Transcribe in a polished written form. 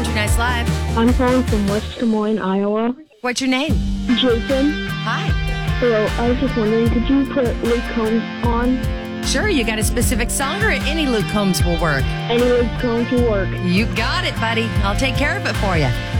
Country Nights Live. I'm calling from West Des Moines, Iowa. What's your name? Jason. Hi. Hello, I was just wondering, could you put Luke Combs on? Sure, you got a specific song or any Luke Combs will work? Any Luke Combs will work. You got it, buddy. I'll take care of it for you.